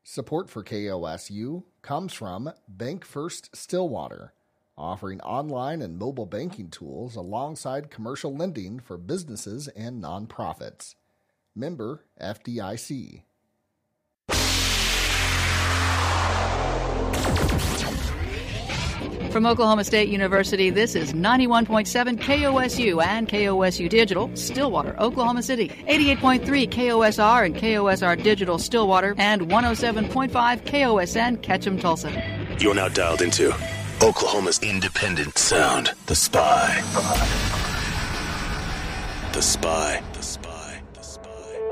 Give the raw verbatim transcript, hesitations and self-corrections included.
Support for K O S U comes from Bank First Stillwater, offering online and mobile banking tools alongside commercial lending for businesses and nonprofits. Member F D I C. From Oklahoma State University, this is ninety-one point seven K O S U and K O S U Digital, Stillwater, Oklahoma City. eighty-eight point three K O S R and K O S R Digital, Stillwater, and one oh seven point five K O S N, Ketchum, Tulsa. You're now dialed into Oklahoma's independent sound, The Spy. The Spy. The Spy.